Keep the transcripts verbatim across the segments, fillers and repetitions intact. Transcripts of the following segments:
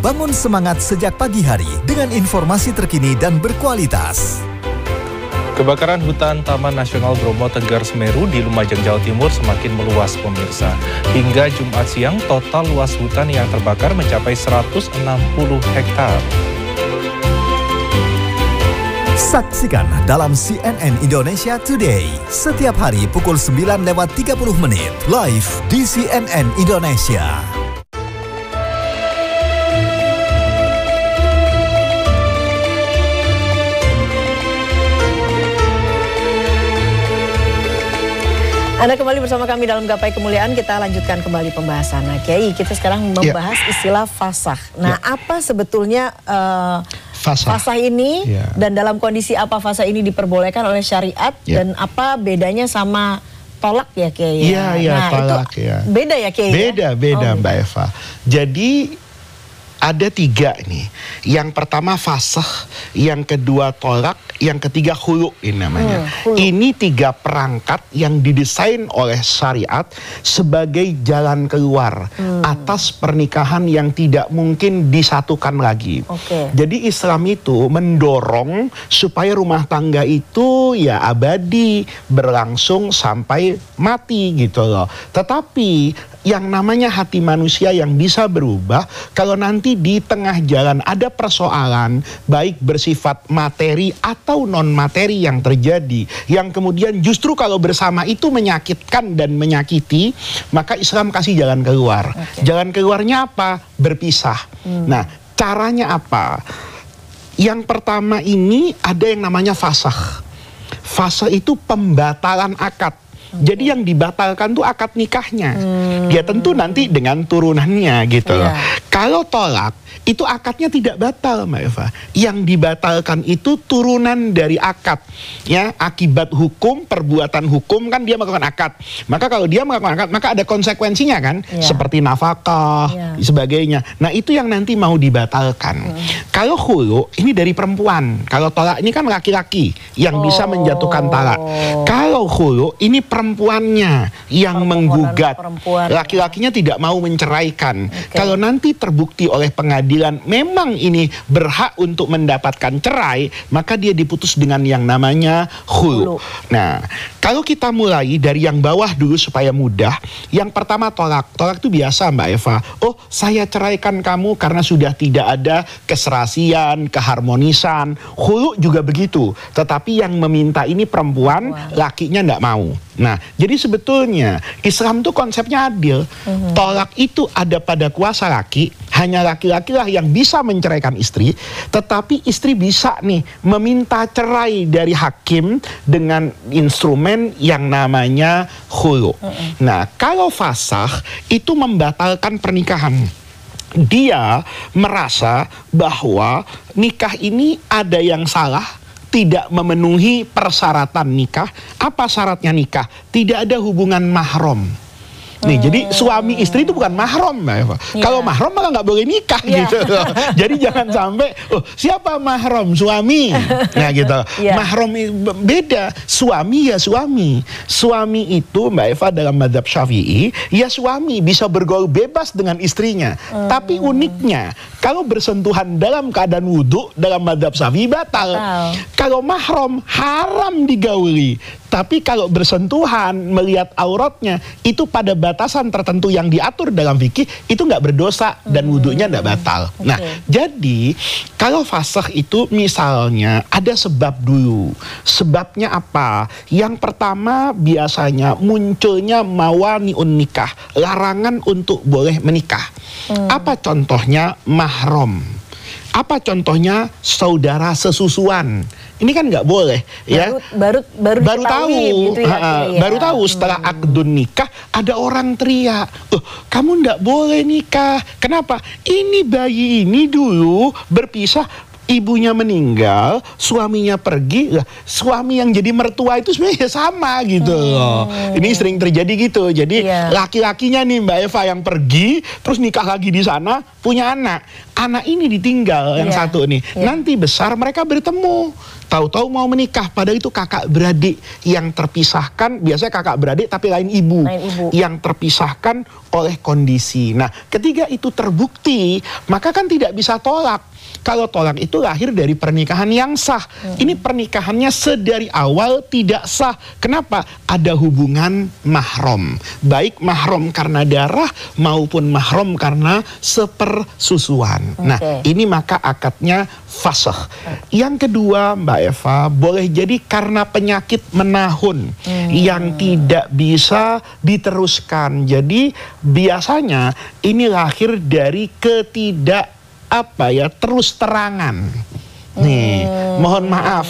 bangun semangat sejak pagi hari dengan informasi terkini dan berkualitas. Kebakaran hutan Taman Nasional Bromo Tenggar Semeru di Lumajang, Jawa Timur semakin meluas pemirsa. Hingga Jumat siang, total luas hutan yang terbakar mencapai seratus enam puluh hektar. Saksikan dalam C N N Indonesia Today setiap hari pukul sembilan lewat tiga puluh menit live di C N N Indonesia. Anda kembali bersama kami dalam Gapai Kemuliaan. Kita lanjutkan kembali pembahasan. Nah, Kiai, kita sekarang membahas ya. istilah fasakh. Nah, ya. apa sebetulnya uh, fasakh. fasakh ini ya. dan dalam kondisi apa fasakh ini diperbolehkan oleh syariat ya. dan apa bedanya sama tolak ya, Kiai? Iya, iya, nah, tolak itu ya. Beda ya, Kiai? Beda, beda, oh, Mbak Eva. Jadi ada tiga nih. Yang pertama fasakh, yang kedua tolak, yang ketiga khulu ini namanya. Hmm, ini tiga perangkat yang didesain oleh syariat sebagai jalan keluar hmm. atas pernikahan yang tidak mungkin disatukan lagi. Okay. Jadi Islam itu mendorong supaya rumah tangga itu ya abadi, berlangsung sampai mati gitu loh. Tetapi yang namanya hati manusia yang bisa berubah kalau nanti di tengah jalan ada persoalan baik bersifat materi atau non materi yang terjadi yang kemudian justru kalau bersama itu menyakitkan dan menyakiti, maka Islam kasih jalan keluar. Okay. Jalan keluarnya apa? Berpisah. Hmm. Nah, caranya apa? Yang pertama ini ada yang namanya fasakh. Fasakh itu pembatalan akad. Jadi yang dibatalkan tuh akad nikahnya. Hmm. Ya tentu nanti dengan turunannya gitu loh. Yeah. Kalau tolak, itu akadnya tidak batal, Mbak Eva. Yang dibatalkan itu turunan dari akad. Ya, akibat hukum, perbuatan hukum kan dia melakukan akad. Maka kalau dia melakukan akad, maka ada konsekuensinya kan. Yeah. Seperti nafkah, yeah. sebagainya. Nah itu yang nanti mau dibatalkan. Hmm. Kalau khulu, ini dari perempuan. Kalau tolak ini kan laki-laki yang oh. bisa menjatuhkan talak. Kalau khulu, ini perempuannya yang menggugat. Laki-lakinya tidak mau menceraikan. Okay. Kalau nanti terbukti oleh pengadilan memang ini berhak untuk mendapatkan cerai, maka dia diputus dengan yang namanya khulu. Nah, kalau kita mulai dari yang bawah dulu supaya mudah. Yang pertama tolak. Tolak itu biasa, Mbak Eva. Oh, saya ceraikan kamu karena sudah tidak ada keserasian, keharmonisan. Khulu juga begitu. Tetapi yang meminta ini perempuan, wow. lakinya tidak mau. Nah, jadi sebetulnya Islam itu konsepnya adil. Mm-hmm. Tolak itu ada pada kuasa laki, hanya laki-laki lah yang bisa menceraikan istri, tetapi istri bisa nih meminta cerai dari hakim dengan instrumen yang namanya khulu. Mm-hmm. Nah, kalau fasakh itu membatalkan pernikahan. Dia merasa bahwa nikah ini ada yang salah, tidak memenuhi persyaratan nikah. Apa syaratnya nikah? Tidak ada hubungan mahram. Nih, hmm. jadi suami istri itu bukan mahram, Mbak Eva. Yeah. Kalau mahram malah nggak boleh nikah yeah. gitu. Jadi jangan sampai, oh siapa mahram? Suami. Nah gitu. Yeah. Mahram beda. Suami ya suami. Suami itu Mbak Eva dalam mazhab Syafi'i, ya suami bisa bergaul bebas dengan istrinya. Hmm. Tapi uniknya, kalau bersentuhan dalam keadaan wudhu dalam mazhab Syafi'i batal. batal. Kalau mahram haram digauli. Tapi kalau bersentuhan melihat auratnya itu pada batasan tertentu yang diatur dalam fikih itu nggak berdosa dan wudhunya nggak batal. Okay. Nah, jadi kalau fasakh itu misalnya ada sebab dulu. Sebabnya apa? Yang pertama biasanya munculnya mawani'un nikah, larangan untuk boleh menikah. Hmm. Apa contohnya? Mahram. Apa contohnya? Saudara sesusuan. Ini kan nggak boleh, ya. Baru baru baru, baru tahu, gitu ya, ha, ya. baru tahu setelah hmm. akdun nikah ada orang teriak, oh, kamu nggak boleh nikah. Kenapa? Ini bayi ini dulu berpisah. Ibunya meninggal, suaminya pergi, lah, suami yang jadi mertua itu sebenarnya sama gitu loh. Hmm. Ini sering terjadi gitu. Jadi yeah. laki-lakinya nih Mbak Eva yang pergi, terus nikah lagi di sana, punya anak. anak ini ditinggal yang yeah. satu nih. Yeah. Nanti besar mereka bertemu. Tahu-tahu mau menikah, padahal itu kakak beradik yang terpisahkan, biasanya kakak beradik tapi lain ibu, lain ibu. Yang terpisahkan oleh kondisi. Nah, ketika itu terbukti, maka kan tidak bisa tolak. Kalau tolak itu lahir dari pernikahan yang sah. Hmm. Ini pernikahannya sedari awal tidak sah. Kenapa? Ada hubungan mahram. Baik mahram karena darah maupun mahram karena sepersusuan. Okay. Nah, ini maka akadnya fasakh. Okay. Yang kedua, Mbak Eva, boleh jadi karena penyakit menahun hmm. yang tidak bisa diteruskan. Jadi biasanya ini lahir dari ketidak apa ya terus terangan. Nih, hmm. mohon maaf,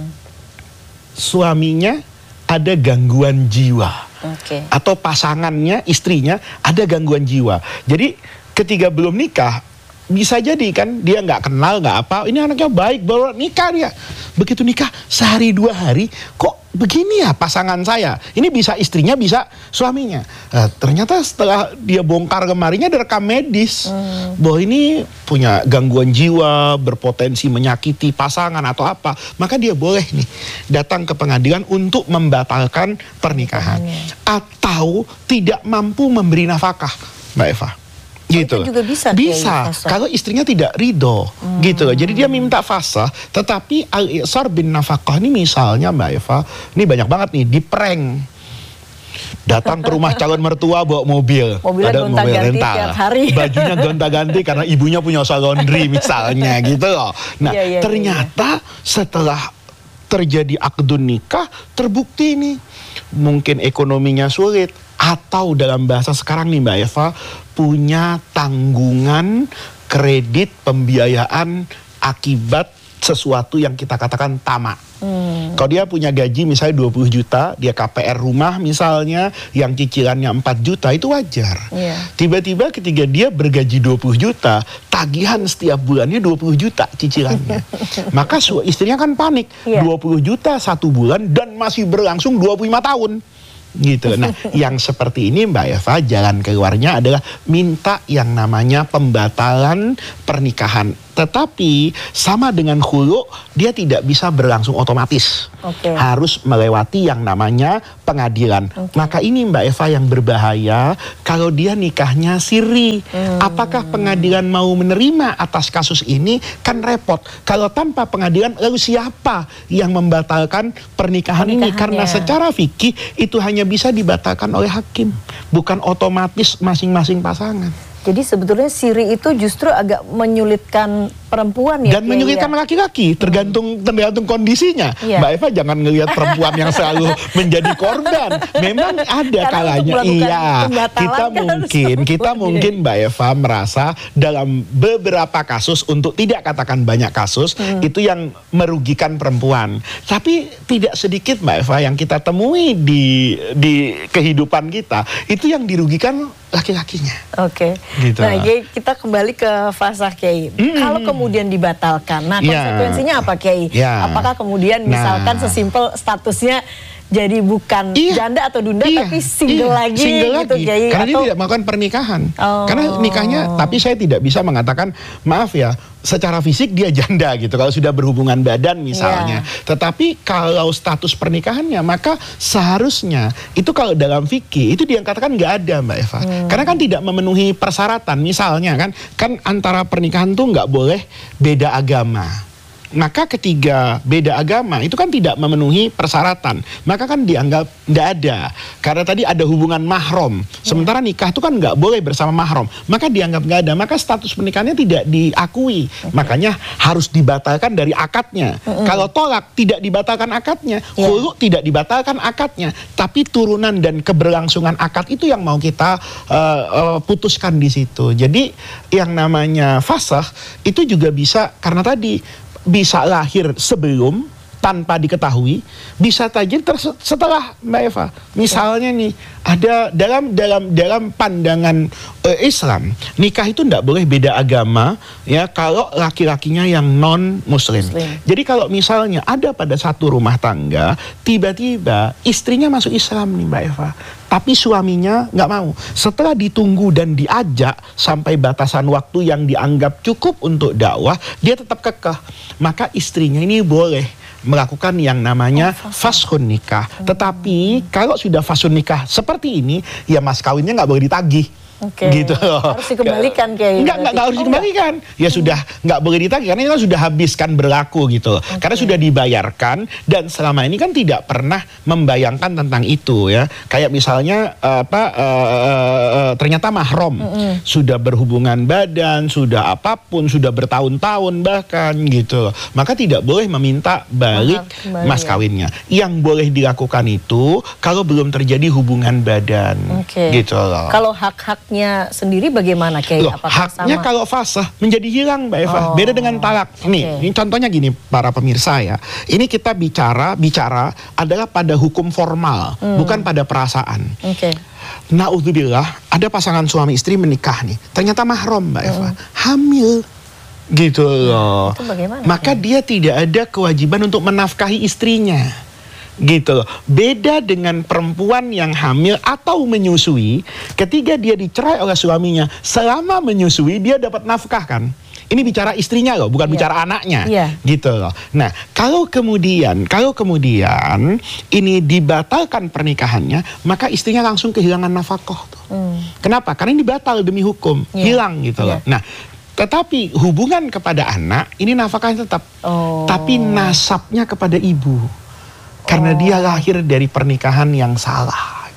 suaminya ada gangguan jiwa, okay. atau pasangannya, istrinya ada gangguan jiwa. Jadi ketika belum nikah, bisa jadi kan dia nggak kenal nggak apa, ini anaknya baik baru nikah dia. Begitu nikah sehari dua hari kok begini ya pasangan saya. Ini bisa istrinya bisa suaminya. Nah, ternyata setelah dia bongkar kemarinya ada rekam medis hmm. bahwa ini punya gangguan jiwa, berpotensi menyakiti pasangan atau apa. Maka dia boleh nih datang ke pengadilan untuk membatalkan pernikahan. Hmm. Atau tidak mampu memberi nafkah, Mbak Eva. Gitu. Itu juga bisa. Bisa. Kalau istrinya tidak ridho, hmm. gitu. Jadi dia minta fasakh, tetapi al-i'sar bin nafkah ini misalnya Mbak Eva, ini banyak banget nih di prank. Datang ke rumah calon mertua bawa mobil, mobilnya ada mobil rental, tiap hari. Bajunya gonta-ganti karena ibunya punya usaha laundry misalnya, gitu loh. Nah, iya, iya, ternyata iya. setelah terjadi akdun nikah terbukti nih mungkin ekonominya sulit, atau dalam bahasa sekarang nih Mbak Eva, punya tanggungan kredit pembiayaan akibat sesuatu yang kita katakan tamak. Hmm. Kalau dia punya gaji misalnya dua puluh juta, dia K P R rumah misalnya yang cicilannya empat juta, itu wajar. Yeah. Tiba-tiba ketika dia bergaji dua puluh juta, tagihan setiap bulannya dua puluh juta cicilannya. Maka istrinya kan panik, yeah. dua puluh juta satu bulan dan masih berlangsung dua puluh lima tahun. Gitu. Nah, yang seperti ini Mbak Eva, jalan keluarnya adalah minta yang namanya pembatalan pernikahan. Tetapi sama dengan khulu, dia tidak bisa berlangsung otomatis. Okay. Harus melewati yang namanya pengadilan. Okay. Maka ini Mbak Eva yang berbahaya kalau dia nikahnya siri. Hmm. Apakah pengadilan mau menerima atas kasus ini? Kan repot. Kalau tanpa pengadilan, lalu siapa yang membatalkan pernikahan ini? Karena secara fikih itu hanya bisa dibatalkan oleh hakim, bukan otomatis masing-masing pasangan. Jadi sebetulnya siri itu justru agak menyulitkan perempuan ya. Dan menyulitkan laki-laki, tergantung tergantung kondisinya. Iya. Mbak Eva jangan ngelihat perempuan yang selalu menjadi korban. Memang ada kalanya, iya. Kita mungkin, kita mungkin Mbak Eva merasa dalam beberapa kasus, untuk tidak katakan banyak kasus, hmm. itu yang merugikan perempuan. Tapi tidak sedikit Mbak Eva yang kita temui di di kehidupan kita, itu yang dirugikan laki-lakinya. Oke. Okay. Gitu. Nah, Kiai, kita kembali ke fasakh Kiai. Mm. Kalau kemudian dibatalkan, nah konsekuensinya yeah. apa Kiai? Yeah. Apakah kemudian misalkan nah. sesimpel statusnya jadi bukan iya. janda atau dunda iya. tapi single iya. lagi single gitu lagi. Kiai? Karena atau... dia tidak melakukan pernikahan. Oh. Karena nikahnya, tapi saya tidak bisa mengatakan, maaf ya, secara fisik dia janda gitu kalau sudah berhubungan badan misalnya. Yeah. Tetapi kalau status pernikahannya, maka seharusnya itu kalau dalam fikih itu dikatakan nggak ada Mbak Eva. Hmm. Karena kan tidak memenuhi persyaratan. Misalnya kan, kan antara pernikahan tuh nggak boleh beda agama. Maka ketiga beda agama itu kan tidak memenuhi persyaratan, maka kan dianggap tidak ada. Karena tadi ada hubungan mahram, sementara nikah itu kan nggak boleh bersama mahram, maka dianggap nggak ada. Maka status pernikahannya tidak diakui, okay. makanya harus dibatalkan dari akadnya. Mm-hmm. Kalau tolak tidak dibatalkan akadnya, yeah. khulu tidak dibatalkan akadnya, tapi turunan dan keberlangsungan akad itu yang mau kita uh, uh, putuskan di situ. Jadi yang namanya fasakh itu juga bisa karena tadi bisa lahir sebelum tanpa diketahui, bisa saja setelah Mbak Eva. Misalnya nih, ada dalam dalam dalam pandangan uh, Islam, nikah itu tidak boleh beda agama ya kalau laki-lakinya yang non muslim. muslim. Jadi kalau misalnya ada pada satu rumah tangga tiba-tiba istrinya masuk Islam nih Mbak Eva, tapi suaminya nggak mau. Setelah ditunggu dan diajak sampai batasan waktu yang dianggap cukup untuk dakwah, dia tetap kekeh. Maka istrinya ini boleh melakukan yang namanya oh, fashun nikah. Hmm. Tetapi kalau sudah fashun nikah seperti ini, ya mas kawinnya nggak boleh ditagih. Oke. Gitu. Harus dikembalikan kayak. Enggak, enggak, enggak harus dikembalikan. Ya hmm. sudah nggak boleh ditagih karena ini kan sudah habiskan berlaku gitu. Okay. Karena sudah dibayarkan dan selama ini kan tidak pernah membayangkan tentang itu ya. Kayak misalnya apa uh, uh, uh, ternyata mahram, hmm. sudah berhubungan badan, sudah apapun, sudah bertahun-tahun bahkan gitu. Maka tidak boleh meminta balik Mahal, mas kawinnya. Ya. Yang boleh dilakukan itu kalau belum terjadi hubungan badan. Okay. Gitu loh. Kalau hak-hak haknya sendiri bagaimana kayak? Loh, haknya sama? Kalau fasah menjadi hilang Mbak Eva. Oh, beda dengan talak. Okay. Nih, ini contohnya gini para pemirsa ya. Ini kita bicara bicara adalah pada hukum formal, hmm. bukan pada perasaan. Oke. Okay. Naudzubillah, ada pasangan suami istri menikah nih. Ternyata mahram Mbak Eva, hmm. hamil. Gitu loh. Itu bagaimana? Maka ya? Dia tidak ada kewajiban untuk menafkahi istrinya. Gitu loh. Beda dengan perempuan yang hamil atau menyusui, ketika dia dicerai oleh suaminya, selama menyusui dia dapat nafkah kan. Ini bicara istrinya loh, bukan yeah. bicara anaknya. Yeah. Gitu loh. Nah, kalau kemudian kalau kemudian ini dibatalkan pernikahannya, maka istrinya langsung kehilangan nafkah tuh. Mm. Kenapa? Karena ini batal demi hukum, yeah. hilang gitu yeah. loh. Nah, tetapi hubungan kepada anak ini nafkahnya tetap. Oh. Tapi nasabnya kepada ibu. Karena oh. dia lahir dari pernikahan yang salah.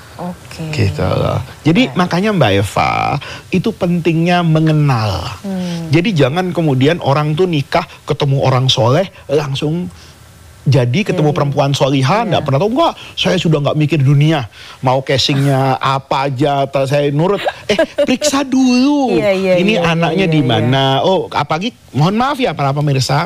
Oke. Okay. Gitu loh. Jadi yeah. makanya Mbak Eva, itu pentingnya mengenal. Hmm. Jadi jangan kemudian orang tuh nikah, ketemu orang soleh, langsung jadi ketemu yeah. perempuan solihah, yeah. nggak pernah tahu, enggak, saya sudah nggak mikir dunia. Mau casingnya apa aja, saya nurut. Eh, periksa dulu. Yeah, yeah, ini yeah, anaknya yeah, di mana. Yeah. Oh, apalagi, mohon maaf ya para pemirsa,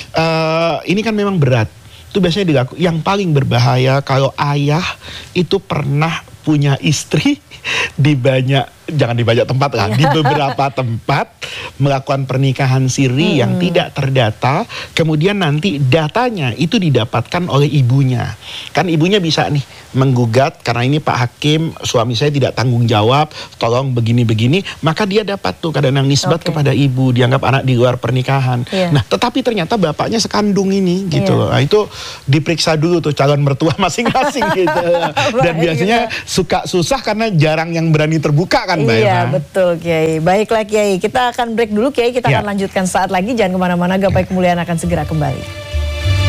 uh, ini kan memang berat. Itu biasanya dilakukan. Yang paling berbahaya kalau ayah itu pernah punya istri di banyak, jangan di banyak tempat lah, di beberapa tempat melakukan pernikahan siri hmm. yang tidak terdata, kemudian nanti datanya itu didapatkan oleh ibunya. Kan ibunya bisa nih menggugat karena ini Pak Hakim, suami saya tidak tanggung jawab, tolong begini-begini, maka dia dapat tuh kadang-kadang nisbat okay. kepada ibu, dianggap anak di luar pernikahan. Yeah. Nah, tetapi ternyata bapaknya sekandung ini gitu. Yeah. Nah, itu diperiksa dulu tuh calon mertua masing-masing gitu. Dan biasanya suka susah karena jarang yang berani terbuka kan Mbak Eva. Iya betul Kiai. Baiklah Kiai, kita akan break dulu Kiai, kita ya. akan lanjutkan saat lagi. Jangan kemana-mana, Gapai Kemuliaan akan segera kembali.